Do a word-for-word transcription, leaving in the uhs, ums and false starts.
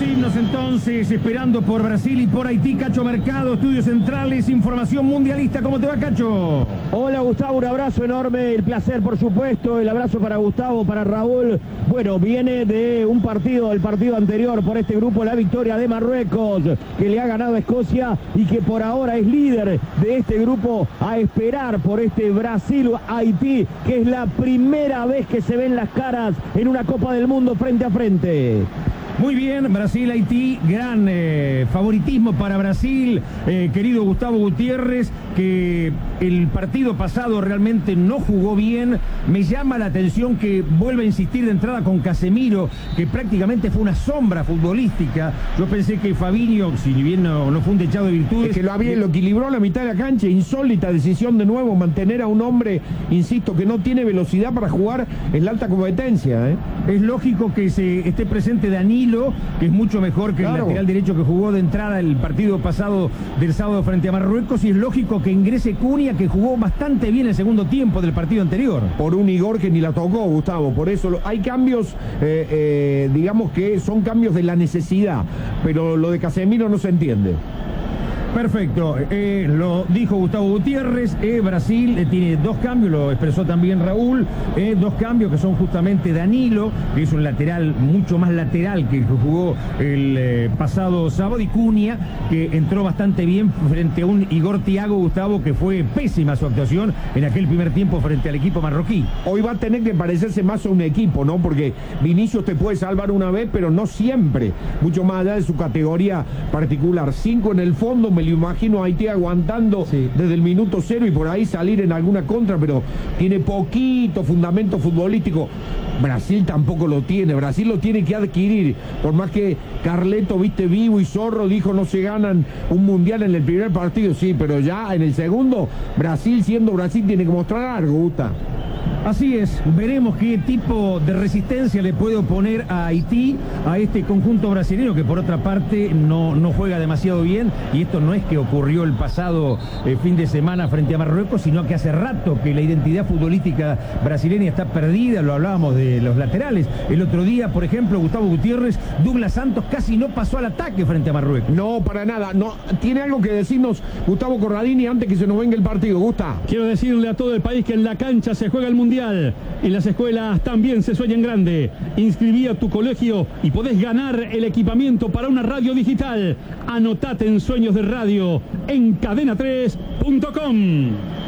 himnos entonces, esperando por Brasil y por Haití. Cacho Mercado, Estudios Centrales, Información Mundialista. ¿Cómo te va, Cacho? Hola, Gustavo, un abrazo enorme, el placer, por supuesto, el abrazo para Gustavo, para Raúl. Bueno, viene de un partido, el partido anterior por este grupo, la victoria de Marruecos, que le ha ganado a Escocia y que por ahora es líder de este grupo, a esperar por este Brasil-Haití, que es la primera vez que se ven las caras en una Copa del Mundo frente a frente. Muy bien, Brasil-Haití, gran eh, favoritismo para Brasil, eh, querido Gustavo Gutiérrez, que el partido pasado realmente no jugó bien. Me llama la atención que vuelve a insistir de entrada con Casemiro, que prácticamente fue una sombra futbolística. Yo pensé que Fabinho, si bien no, no fue un dechado de virtudes... Es que lo, había, lo equilibró a la mitad de la cancha, insólita decisión de nuevo, mantener a un hombre, insisto, que no tiene velocidad para jugar en la alta competencia, ¿eh? Es lógico que se esté presente Danilo, que es mucho mejor que claro. el lateral derecho que jugó de entrada el partido pasado del sábado frente a Marruecos, y es lógico que ingrese Cunha, que jugó bastante bien el segundo tiempo del partido anterior. Por un Igor que ni la tocó, Gustavo, por eso lo, hay cambios, eh, eh, digamos que son cambios de la necesidad, pero lo de Casemiro no se entiende. Perfecto, eh, lo dijo Gustavo Gutiérrez, eh, Brasil eh, tiene dos cambios, lo expresó también Raúl, eh, dos cambios que son justamente Danilo, que es un lateral mucho más lateral que el que jugó el eh, pasado sábado, y Cunha, que entró bastante bien frente a un Igor Thiago, Gustavo, que fue pésima su actuación en aquel primer tiempo frente al equipo marroquí. Hoy va a tener que parecerse más a un equipo, ¿no? Porque Vinicius te puede salvar una vez, pero no siempre, mucho más allá de su categoría particular. Cinco en el fondo, me lo imagino a Haití aguantando sí. desde el minuto cero y por ahí salir en alguna contra, pero tiene poquito fundamento futbolístico. Brasil tampoco lo tiene, Brasil lo tiene que adquirir, por más que Carleto, viste, Vivo y Zorro dijo no se ganan un mundial en el primer partido, sí, pero ya en el segundo, Brasil siendo Brasil tiene que mostrar algo, Gusta. Así es, veremos qué tipo de resistencia le puede oponer a Haití, a este conjunto brasileño, que por otra parte no, no juega demasiado bien, y esto no es que ocurrió el pasado eh, fin de semana frente a Marruecos, sino que hace rato que la identidad futbolística brasileña está perdida. Lo hablábamos de los laterales. El otro día, por ejemplo, Gustavo Gutiérrez, Douglas Santos casi no pasó al ataque frente a Marruecos. No, para nada. No, tiene algo que decirnos Gustavo Corradini antes que se nos venga el partido, Gusta. Quiero decirle a todo el país que en la cancha se juega el mundial. En las escuelas también se sueña en grande. Inscribí a tu colegio y podés ganar el equipamiento para una radio digital. Anotate en Sueños de Radio en cadena tres punto com.